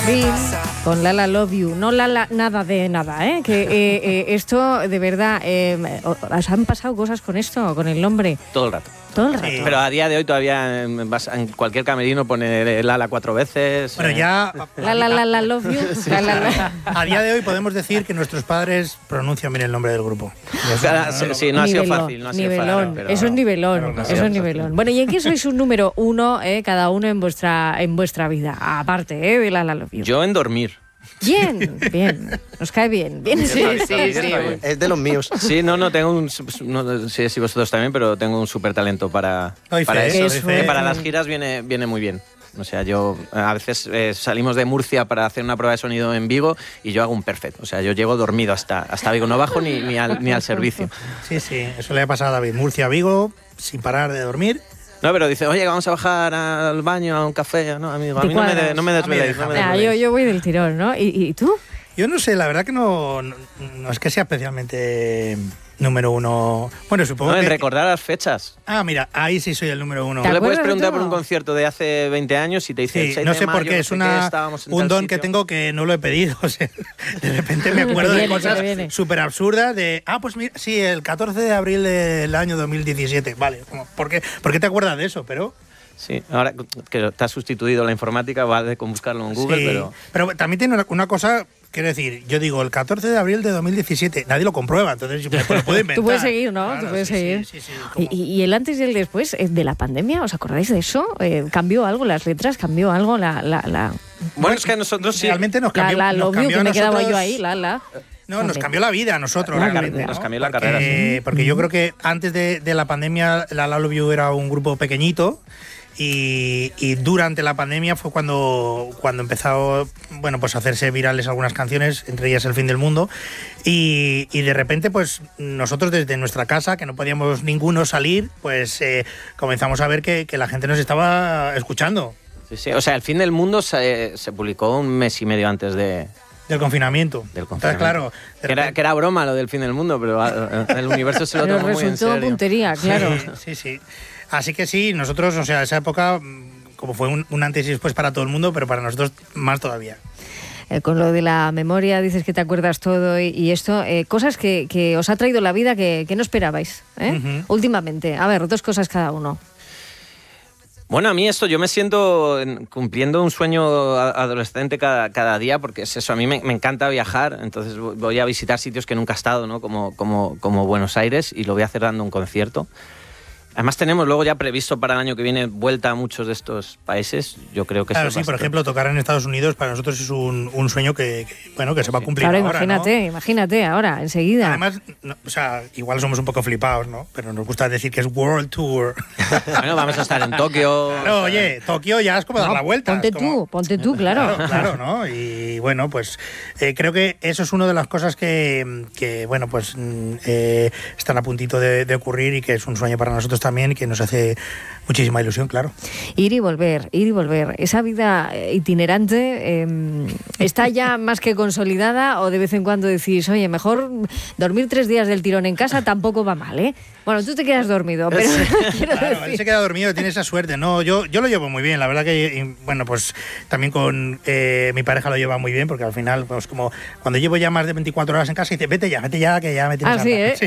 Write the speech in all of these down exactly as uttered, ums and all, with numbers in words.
fin, con Lala Love You. No Lala nada de nada, ¿eh? Que eh, eh, esto, de verdad, eh, ¿os han pasado cosas con esto, con el nombre? Todo el rato. Todo el rato. Sí. Pero a día de hoy todavía en, vas en cualquier camerino pone Lala cuatro veces. Bueno, eh. ya... La la la la love you. La, la, la. A día de hoy podemos decir que nuestros padres pronuncian bien el nombre del grupo. Claro, sí, sí, no ha sido Nivelón, fácil. No ha sido nivelón. fácil, pero- Eso es nivelón. Claro, claro. Eso es nivelón. Bueno, ¿y en qué sois un número uno, eh, cada uno en vuestra, en vuestra vida? Aparte, eh, de la la love you. Yo en dormir. Bien, bien. Nos cae bien. Bien, sí, sí, sí. Es de los míos. Sí, no, no, tengo un... No sé si vosotros también, pero tengo un súper talento para, Doy para fe, eso. doy Que fe. para las giras viene, viene muy bien. O sea, yo a veces eh, salimos de Murcia para hacer una prueba de sonido en Vigo y yo hago un perfecto. O sea, yo llego dormido hasta, hasta Vigo. No bajo ni, ni, al, ni al servicio. Sí, sí, eso le ha pasado a David. Murcia, Vigo, sin parar de dormir. No, pero dice, oye, vamos a bajar al baño, a un café. No, amigo, a mí no me, de- no me desveléis. No me Ah, yo, desveléis. yo voy del tirón, ¿no? ¿Y, y tú? Yo no sé, la verdad que no, no, no es que sea especialmente número uno. Bueno, supongo No, en que... recordar las fechas. Ah, mira, ahí sí soy el número uno. ¿Te Tú le acuerdas puedes de preguntar por todo? un concierto de hace veinte años y te dice... el Sí, seis no de sé por mayo, qué, no es sé una, qué, estábamos en un tal don que sitio. tengo que no lo he pedido. O sea, de repente me acuerdo Te de viene, te cosas viene. súper absurdas de, ah, pues mira, sí, el catorce de abril del año dos mil diecisiete. Vale, como, ¿por qué, ¿por qué te acuerdas de eso? Pero... Sí, ahora que te has sustituido la informática, vale con buscarlo en Google, sí, pero... pero también tiene una, una cosa, quiero decir, yo digo, el catorce de abril de dos mil diecisiete, nadie lo comprueba, entonces yo me lo puedo inventar. Tú puedes seguir, ¿no? Claro, Tú puedes sí, seguir. sí, sí, sí, y, como- y- y el antes y el después eh, de la pandemia, ¿os acordáis de eso? Eh, ¿Cambió algo las letras? ¿Cambió algo la... la, la... Bueno, es que nosotros sí... Realmente nos La, cambió, la nos love you, cambió que a me quedaba nosotros- yo ahí, la, la. No, nos Hombre. cambió la vida a nosotros, La realmente. carrera. ¿no? Nos cambió la Porque- carrera, sí. Porque yo creo que antes de, de la pandemia, la La Love You era un grupo pequeñito. Y, y durante la pandemia fue cuando, cuando empezó, bueno, pues a hacerse virales algunas canciones, entre ellas El fin del mundo. Y, y de repente, pues nosotros desde nuestra casa, que no podíamos ninguno salir, pues eh, comenzamos a ver que, que la gente nos estaba escuchando Sí, sí. O sea, El fin del mundo se, se publicó un mes y medio antes de, del confinamiento. del Entonces, confinamiento. claro, de Que era, repente- que era broma lo del fin del mundo, pero ah, el universo se lo Pero tomó muy en resultó serio. puntería, claro. Sí, sí, sí. Así que sí, nosotros, o sea, esa época, mm, como fue un, un antes y después para todo el mundo, pero para nosotros más todavía. Eh, con lo de la memoria, dices que te acuerdas todo y, y esto, eh, cosas que, que os ha traído la vida que, que no esperabais, ¿eh? Ujú. Últimamente. A ver, dos cosas cada uno. Bueno, a mí esto, yo me siento en- cumpliendo un sueño a- adolescente cada, cada día, porque es eso, a mí me, me encanta viajar, entonces vo- voy a visitar sitios que nunca he estado, ¿no? Como, como, como Buenos Aires, y lo voy a hacer dando un concierto. Además tenemos luego ya previsto para el año que viene vuelta a muchos de estos países, yo creo que Claro, eso sí, va a por ser- ejemplo, tocar en Estados Unidos para nosotros es un, un sueño que, que, bueno, que se va a cumplir Claro, ahora, imagínate, ¿no? imagínate ahora, enseguida. Además, no, o sea, igual somos un poco flipados, ¿no? Pero nos gusta decir que es World Tour. Bueno, vamos a estar en Tokio. Claro, oye, Tokio ya es como dar No, la vuelta. Ponte es como- tú, ponte tú, claro. Claro, claro, ¿no? Y bueno, pues eh, creo que eso es una de las cosas que, que bueno, pues mm, eh, están a puntito de, de ocurrir y que es un sueño para nosotros también y que nos hace muchísima ilusión, claro. Ir y volver, ir y volver. Esa vida eh, itinerante eh, está ya más que consolidada o de vez en cuando decís, oye, mejor dormir tres días del tirón en casa tampoco va mal, ¿eh? Bueno, tú te quedas dormido, pero quiero Claro, él decir... se queda dormido, tiene esa suerte. No, yo, yo lo llevo muy bien, la verdad que, y, bueno, pues también con eh, mi pareja lo lleva muy bien, porque al final, pues como cuando llevo ya más de veinticuatro horas en casa, dice, vete ya, vete ya, que ya me tienes Ah, sí, harta".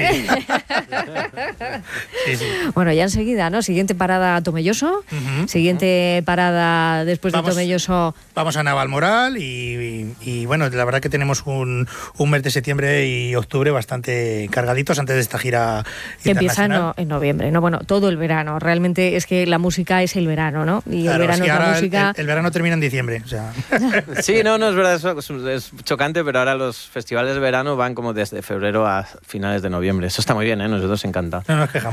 ¿eh? Sí. Sí, sí. Bueno, ya enseguida, ¿no? Siguiente parada Tomelloso, Ujú. siguiente parada después Vamos- de Tomelloso. Vamos a Navalmoral y, y, y, bueno, la verdad que tenemos un, un mes de septiembre y octubre bastante cargaditos antes de esta gira Que empieza en, internacional. no- en noviembre, ¿no? Bueno, todo el verano. Realmente es que la música es el verano, ¿no? Y Claro, el verano es que es la ahora el- música... el, el verano termina en diciembre, o sea. Sí, no, no es verdad, eso es, es chocante, pero ahora los festivales de verano van como desde febrero a finales de noviembre. Eso está muy bien, ¿eh? Nosotros encantados. No nos quejamos.